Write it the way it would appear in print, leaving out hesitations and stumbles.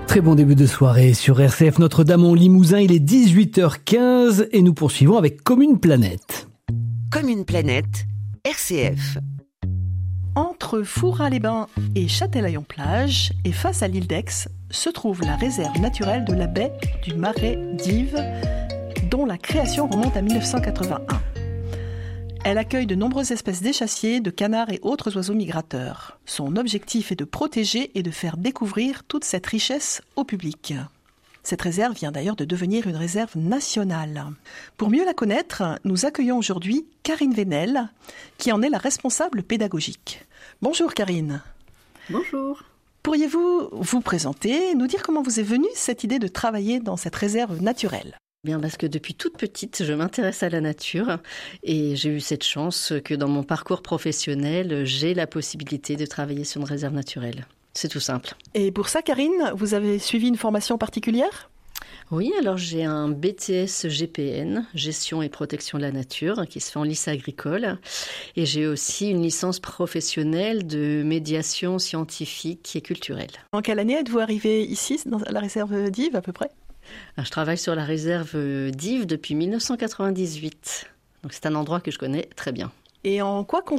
Très bon début de soirée sur RCF Notre-Dame-en-Limousin. Il est 18h15 et nous poursuivons avec Comme une planète. Comme une planète, RCF. Entre Fouras-les-Bains et Châtelaillon-Plage et face à l'île d'Aix se trouve la réserve naturelle de la baie du Marais d'Yves, dont la création remonte à 1981. Elle accueille de nombreuses espèces d'échassiers, de canards et autres oiseaux migrateurs. Son objectif est de protéger et de faire découvrir toute cette richesse au public. Cette réserve vient d'ailleurs de devenir une réserve nationale. Pour mieux la connaître, nous accueillons aujourd'hui Karine Vénel, qui en est la responsable pédagogique. Bonjour Karine. Bonjour. Pourriez-vous vous présenter, nous dire comment vous est venue cette idée de travailler dans cette réserve naturelle ? Bien, parce que depuis toute petite, je m'intéresse à la nature et j'ai eu cette chance que dans mon parcours professionnel, j'ai la possibilité de travailler sur une réserve naturelle. C'est tout simple. Et pour ça, Karine, vous avez suivi une formation particulière ? Oui, alors j'ai un BTS GPN, Gestion et Protection de la Nature, qui se fait en lycée agricole. Et j'ai aussi une licence professionnelle de médiation scientifique et culturelle. En quelle année êtes-vous arrivée ici, dans la réserve d'Yves à peu près ? Alors, je travaille sur la réserve d'Yves depuis 1998. Donc c'est un endroit que je connais très bien. Et en quoi